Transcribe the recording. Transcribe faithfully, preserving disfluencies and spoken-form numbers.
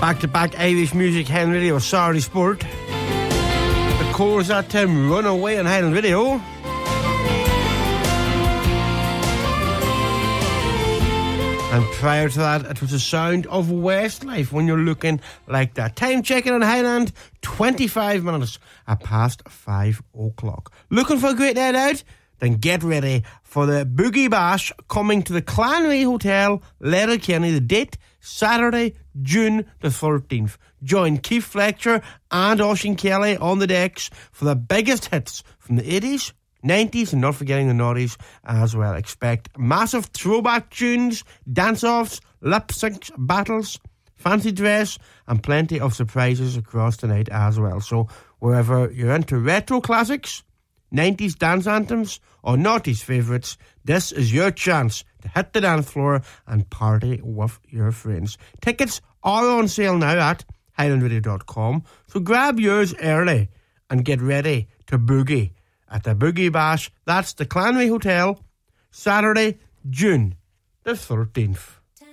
Back-to-back Irish music, Highland Radio, Saturday Sport. The chorus that time, Run Away on Highland Radio. And prior to that, it was the sound of Westlife when you're looking like that. Time checking on Highland, twenty-five minutes at past five o'clock. Looking for a great night out? Then get ready for the Boogie Bash coming to the Clanry Hotel, Letterkenny. The date, Saturday, June the thirteenth. Join Keith Fletcher and Oisin Kelly on the decks for the biggest hits from the eighties, nineties, and not forgetting the noughties as well. Expect massive throwback tunes, dance-offs, lip-syncs, battles, fancy dress, and plenty of surprises across the night as well. So wherever you're into retro classics, nineties dance anthems, or noughties favourites, this is your chance to hit the dance floor and party with your friends. Tickets are on sale now at highland radio dot com, so grab yours early and get ready to boogie at the Boogie Bash. That's the Clanry Hotel, Saturday, June the thirteenth.